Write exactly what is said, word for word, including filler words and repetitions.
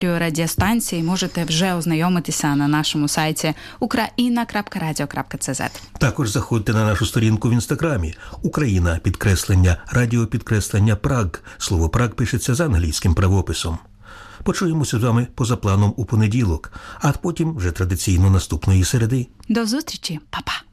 радіостанції можете вже ознайомитися на нашому сайті україна крапка радіо крапка це зет. Також заходьте на нашу сторінку в Інстаграмі Україна підкреслення радіо підкреслення Праг. Слово Праг пишеться з англійським правописом. Почуємося з вами поза планом у понеділок, а потім вже традиційно наступної середи. До зустрічі, па-па!